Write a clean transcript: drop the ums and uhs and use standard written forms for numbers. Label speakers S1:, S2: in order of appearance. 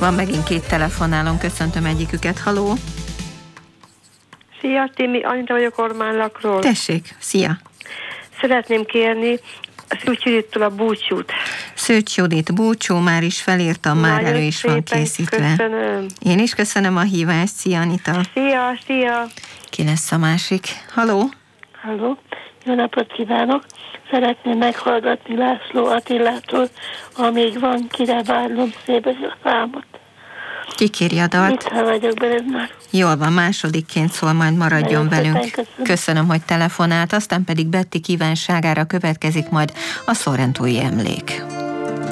S1: Van megint 2 telefonálom, köszöntöm egyiküket. Haló?
S2: Szia, Timi, Anita vagyok Ormánlakról.
S1: Tessék, szia!
S2: Szeretném kérni a Szűcs Judittól a búcsút.
S1: Szűcs Judit búcsú, már is felírtam, már
S2: Nagyon
S1: elő is van
S2: szépen
S1: készítve.
S2: Köszönöm.
S1: Én is köszönöm a hívást, szia Anita.
S2: Szia!
S1: Ki lesz a másik? Haló?
S3: Halló, jó napot kívánok! Szeretném meghallgatni László Attilától, amíg van, kire várlom szép a számot.
S1: Ki kéri a dalt?
S3: Mit vagyok beled már?
S1: Jól van, másodikként szól, majd maradjon velünk. Köszönöm, hogy telefonált, aztán pedig Betty kívánságára következik majd a Sorrentói emlék.